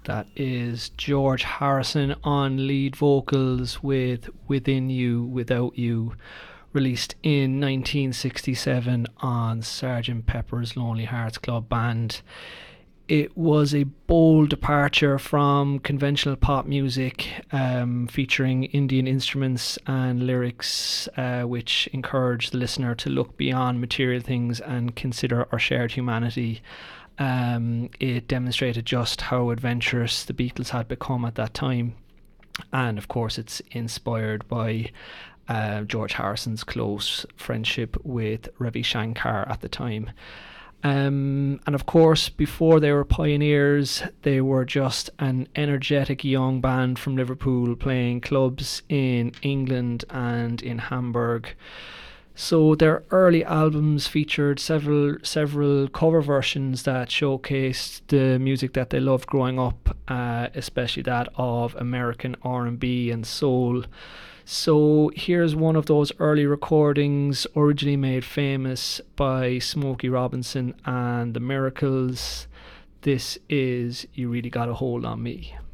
That is George Harrison on lead vocals with Within You, Without You, released in 1967 on Sgt. Pepper's Lonely Hearts Club Band. It was a bold departure from conventional pop music, featuring Indian instruments and lyrics, which encouraged the listener to look beyond material things and consider our shared humanity. It demonstrated just how adventurous the Beatles had become at that time, and of course it's inspired by George Harrison's close friendship with Ravi Shankar at the time. And of course, before they were pioneers, they were just an energetic young band from Liverpool playing clubs in England and in Hamburg. So their early albums featured several cover versions that showcased the music that they loved growing up, especially that of American R&B and soul. So here's one of those early recordings, originally made famous by Smokey Robinson and the Miracles. This is You Really Got a Hold on Me.